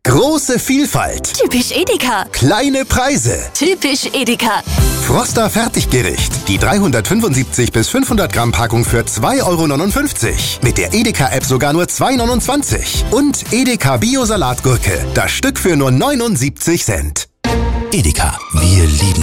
Große Vielfalt. Typisch Edeka. Kleine Preise. Typisch Edeka. Froster Fertiggericht. Die 375 bis 500 Gramm Packung für 2,59 €. Mit der Edeka-App sogar nur 2,29 €. Und Edeka Bio-Salatgurke. Das Stück für nur 79 Cent. Edeka. Wir lieben